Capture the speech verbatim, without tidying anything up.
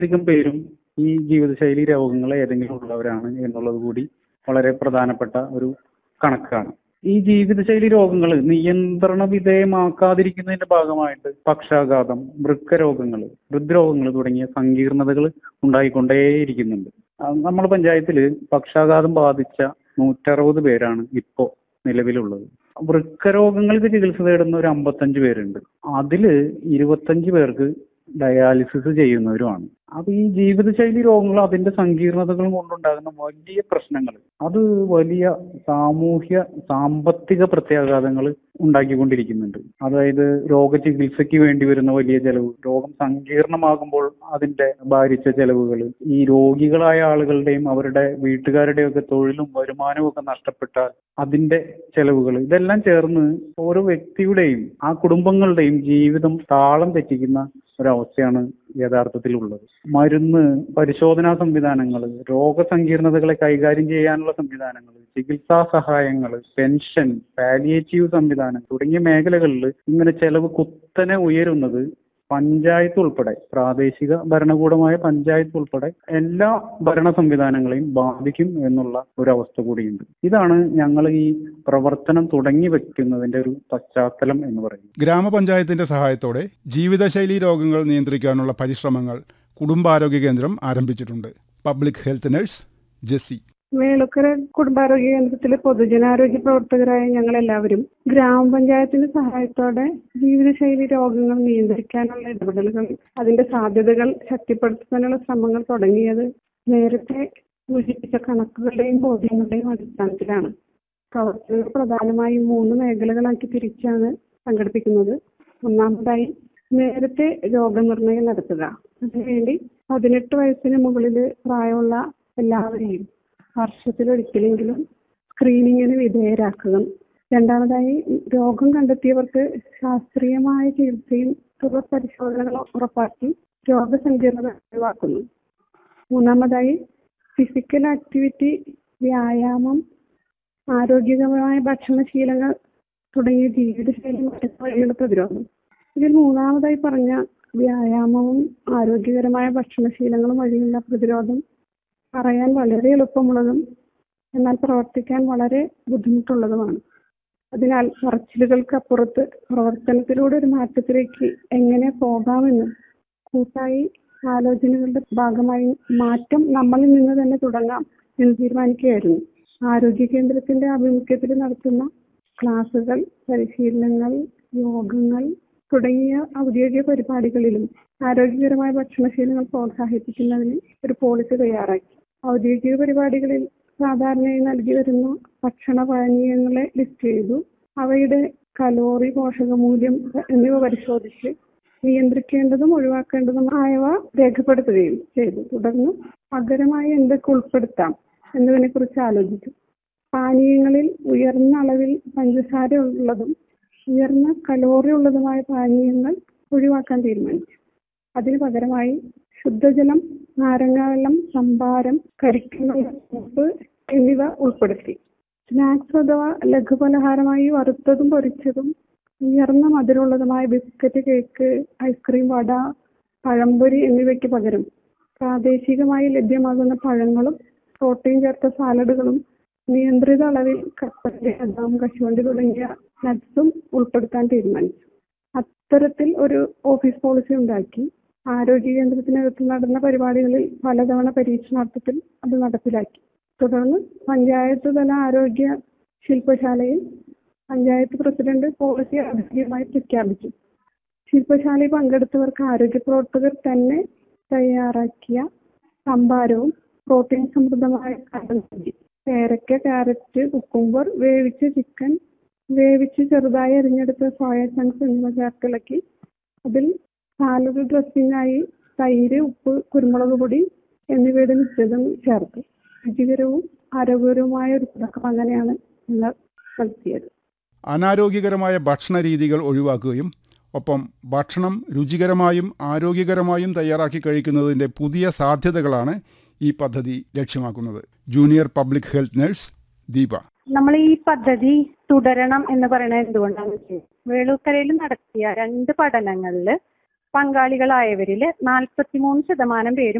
അധികം പേരും ഈ ജീവിതശൈലി രോഗങ്ങൾ ഏതെങ്കിലും ഉള്ളവരാണ് എന്നുള്ളത് കൂടി വളരെ പ്രധാനപ്പെട്ട ഒരു കണക്കാണ്. ഈ ജീവിതശൈലി രോഗങ്ങൾ നിയന്ത്രണ വിധേയമാക്കാതിരിക്കുന്നതിന്റെ ഭാഗമായിട്ട് പക്ഷാഘാതം, വൃക്ക രോഗങ്ങൾ, ഹൃദ്രോഗങ്ങൾ തുടങ്ങിയ സങ്കീർണതകൾ ഉണ്ടായിക്കൊണ്ടേയിരിക്കുന്നുണ്ട്. നമ്മുടെ പഞ്ചായത്തിൽ പക്ഷാഘാതം ബാധിച്ച നൂറ്ററുപത് പേരാണ് ഇപ്പോൾ നിലവിലുള്ളത്. വൃക്ക രോഗങ്ങൾക്ക് ചികിത്സ തേടുന്ന ഒരു അമ്പത്തഞ്ച് പേരുണ്ട്. അതില് ഇരുപത്തഞ്ച് പേർക്ക് ഡയാലിസിസ് ചെയ്യുന്നവരുമാണ്. അപ്പൊ ഈ ജീവിതശൈലി രോഗങ്ങൾ അതിന്റെ സങ്കീർണതകളും കൊണ്ടുണ്ടാകുന്ന വലിയ പ്രശ്നങ്ങൾ, അത് വലിയ സാമൂഹ്യ സാമ്പത്തിക പ്രത്യാഘാതങ്ങൾ ഉണ്ടാക്കിക്കൊണ്ടിരിക്കുന്നുണ്ട്. അതായത് രോഗചികിത്സയ്ക്ക് വേണ്ടി വരുന്ന വലിയ ചെലവ്, രോഗം സങ്കീർണമാകുമ്പോൾ അതിന്റെ ഭാരിച്ച ചെലവുകൾ, ഈ രോഗികളായ ആളുകളുടെയും അവരുടെ വീട്ടുകാരുടെയും ഒക്കെ തൊഴിലും വരുമാനവും ഒക്കെ നഷ്ടപ്പെട്ടാൽ അതിന്റെ ചെലവുകൾ, ഇതെല്ലാം ചേർന്ന് ഓരോ വ്യക്തിയുടെയും ആ കുടുംബങ്ങളുടെയും ജീവിതം താളം തെറ്റിക്കുന്ന ഒരവസ്ഥയാണ് യഥാർത്ഥത്തിലുള്ളത്. മരുന്ന്, പരിശോധനാ സംവിധാനങ്ങൾ, രോഗസങ്കീർണതകളെ കൈകാര്യം ചെയ്യാനുള്ള സംവിധാനങ്ങൾ, ചികിത്സാ സഹായങ്ങൾ, പെൻഷൻ, പാലിയേറ്റീവ് സംവിധാനം തുടങ്ങിയ മേഖലകളിൽ ഇങ്ങനെ ചെലവ് കുത്തനെ ഉയരുന്നത് പഞ്ചായത്ത് ഉൾപ്പെടെ, പ്രാദേശിക ഭരണകൂടമായ പഞ്ചായത്ത് ഉൾപ്പെടെ എല്ലാ ഭരണ സംവിധാനങ്ങളെയും ബാധിക്കും എന്നുള്ള ഒരവസ്ഥ കൂടിയുണ്ട്. ഇതാണ് ഞങ്ങൾ ഈ പ്രവർത്തനം തുടങ്ങി വെക്കുന്നതിന്റെ ഒരു പശ്ചാത്തലം എന്ന് പറയുന്നത്. ഗ്രാമപഞ്ചായത്തിന്റെ സഹായത്തോടെ ജീവിതശൈലി രോഗങ്ങൾ നിയന്ത്രിക്കാനുള്ള പരിശ്രമങ്ങൾ കുടുംബാരോഗ്യ കേന്ദ്രം ആരംഭിച്ചിട്ടുണ്ട്. Public health nurse Jessy. Velukkara കുടുംബാരോഗ്യ കേന്ദ്രത്തിലെ പൊതുജനാരോഗ്യ പ്രവർത്തകരായ ഞങ്ങൾ എല്ലാവരും ഗ്രാമപഞ്ചായത്തിന്റെ സഹായത്തോടെ ജീവിതശൈലി രോഗങ്ങൾ നിയന്ത്രിക്കാനുള്ള ഇടപെടലുകൾ, അതിന്റെ സാധ്യതകൾ ശക്തിപ്പെടുത്താനുള്ള ശ്രമങ്ങൾ തുടങ്ങിയത് നേരത്തെ സൂചിപ്പിച്ച കണക്കുകളുടെയും ബോധ്യങ്ങളുടെയും അടിസ്ഥാനത്തിലാണ്. പ്രവർത്തനങ്ങൾ പ്രധാനമായും മൂന്ന് മേഖലകളാക്കി തിരിച്ചാണ് സംഘടിപ്പിക്കുന്നത്. ഒന്നാമതായി നേരത്തെ രോഗനിർണയം നടത്തുക. അതിനുവേണ്ടി പതിനെട്ട് വയസ്സിന് മുകളിൽ പ്രായമുള്ള എല്ലാവരെയും വർഷത്തിലൊരിക്കലെങ്കിലും സ്ക്രീനിങ്ങിന് വിധേയരാക്കുക. രണ്ടാമതായി രോഗം കണ്ടെത്തിയവർക്ക് ശാസ്ത്രീയമായ ചികിത്സയും തുടർ പരിശോധനകളും ഉറപ്പാക്കി രോഗസങ്കീർണത ഒഴിവാക്കുന്നു. മൂന്നാമതായി ഫിസിക്കൽ ആക്ടിവിറ്റി, വ്യായാമം, ആരോഗ്യകരമായ ഭക്ഷണശീലങ്ങൾ തുടങ്ങിയ ജീവിതശൈലി മാറ്റ വഴിയുള്ള പ്രതിരോധം. ഇതിൽ മൂന്നാമതായി പറഞ്ഞ വ്യായാമവും ആരോഗ്യകരമായ ഭക്ഷണശീലങ്ങളും വഴിയുള്ള പ്രതിരോധം പറയാൻ വളരെ എളുപ്പമുള്ളതും എന്നാൽ പ്രവർത്തിക്കാൻ വളരെ ബുദ്ധിമുട്ടുള്ളതുമാണ്. അതിനാൽ പറച്ചിലുകൾക്ക് അപ്പുറത്ത് പ്രവർത്തനത്തിലൂടെ ഒരു മാറ്റത്തിലേക്ക് എങ്ങനെ പോകാമെന്ന് കൂട്ടായി ആലോചനകളുടെ ഭാഗമായി മാറ്റം നമ്മളിൽ നിന്ന് തന്നെ തുടങ്ങാം എന്ന് തീരുമാനിക്കുകയായിരുന്നു. ആരോഗ്യ കേന്ദ്രത്തിന്റെ ആഭിമുഖ്യത്തിൽ നടത്തുന്ന ക്ലാസുകൾ, പരിശീലനങ്ങൾ, യോഗങ്ങൾ തുടങ്ങിയ ഔദ്യോഗിക പരിപാടികളിലും ആരോഗ്യകരമായ ഭക്ഷണശീലങ്ങൾ പ്രോത്സാഹിപ്പിക്കുന്നതിന് ഒരു പോളിസി തയ്യാറാക്കി. ഔദ്യോഗിക പരിപാടികളിൽ സാധാരണയായി നൽകി വരുന്ന ഭക്ഷണ പാനീയങ്ങളെ ലിസ്റ്റ് ചെയ്തു. അവയുടെ കലോറി, പോഷകമൂല്യം എന്നിവ പരിശോധിച്ച് നിയന്ത്രിക്കേണ്ടതും ഒഴിവാക്കേണ്ടതുമായവ രേഖപ്പെടുത്തുകയും ചെയ്തു. തുടർന്ന് പകരമായി എന്തൊക്കെ ഉൾപ്പെടുത്താം എന്നതിനെ കുറിച്ച് ആലോചിച്ചു. പാനീയങ്ങളിൽ ഉയർന്ന അളവിൽ പഞ്ചസാര ഉള്ളതും ഉയർന്ന കലോറി ഉള്ളതുമായ പാനീയങ്ങൾ ഒഴിവാക്കാൻ തീരുമാനിച്ചു. അതിന് പകരമായി ശുദ്ധജലം, നാരങ്ങാവെള്ളം, സംഭാരം, കരിക്കുന്ന സൂപ്പ് എന്നിവ ഉൾപ്പെടുത്തി. സ്നാക്സ് അഥവാ ലഘുപലഹാരമായി വറുത്തതും പൊരിച്ചതും ഉയർന്ന മധുരമുള്ളതുമായ ബിസ്ക്കറ്റ്, കേക്ക്, ഐസ്ക്രീം, വട, പഴംപൊരി എന്നിവയ്ക്ക് പകരം പ്രാദേശികമായി ലഭ്യമാകുന്ന പഴങ്ങളും പ്രോട്ടീൻ ചേർത്ത സാലഡുകളും നിയന്ത്രിത അളവിൽ കപ്പലണ്ടി, ബദാം, കശുവണ്ടി തുടങ്ങിയ നട്ട്സും ഉൾപ്പെടുത്താൻ തീരുമാനിച്ചു. അത്തരത്തിൽ ഒരു ഓഫീസ് പോളിസി ഉണ്ടാക്കി ആരോഗ്യ കേന്ദ്രത്തിനകത്ത് നടന്ന പരിപാടികളിൽ പലതവണ പരീക്ഷണാർത്ഥത്തിൽ അത് നടപ്പിലാക്കി. തുടർന്ന് പഞ്ചായത്ത് തല ആരോഗ്യ ശില്പശാലയിൽ പഞ്ചായത്ത് പ്രസിഡന്റ് പോളിസി ഔദ്യോഗികമായി പ്രഖ്യാപിച്ചു. ശില്പശാലയിൽ പങ്കെടുത്തവർക്ക് ആരോഗ്യ പ്രവർത്തകർ തന്നെ തയ്യാറാക്കിയ സംഭാരവും പ്രോട്ടീൻ സമൃദ്ധമായ കടൽ നൽകി. പേരയ്ക്ക, ക്യാരറ്റ്, കുക്കുംബർ, വേവിച്ച ചിക്കൻ, വേവിച്ച് ചെറുതായി അരിഞ്ഞെടുത്ത സോയ ചങ്ക്സ് എന്നിവ ചേർത്തിളക്കി അതിൽ സാലഡ് ഡ്രസ്സിംഗായി തൈര്, ഉപ്പ്, കുരുമുളക് പൊടി എന്നിവയുടെ മിശ്രിതം ചേർത്ത് രുചികരവും ആരോഗ്യകരവുമായ ഒരു തുടക്കം അങ്ങനെയാണ് ഞങ്ങൾ നടത്തിയത്. അനാരോഗ്യകരമായ ഭക്ഷണ രീതികൾ ഒഴിവാക്കുകയും ഒപ്പം ഭക്ഷണം രുചികരമായും ആരോഗ്യകരമായും തയ്യാറാക്കി കഴിക്കുന്നതിൻ്റെ പുതിയ സാധ്യതകളാണ് ഈ പദ്ധതി ലക്ഷ്യമാക്കുന്നത്. Junior public health nurse Deepa. നമ്മൾ ഈ പദ്ധതി തുടരണം എന്ന് പറയുന്നത് എന്തുകൊണ്ടാണെന്ന് വെച്ചാൽ വേളൂക്കരയിൽ നടത്തിയ രണ്ട് പഠനങ്ങളിൽ പങ്കാളികളായവരിൽ നാൽപ്പത്തിമൂന്ന് ശതമാനം പേരും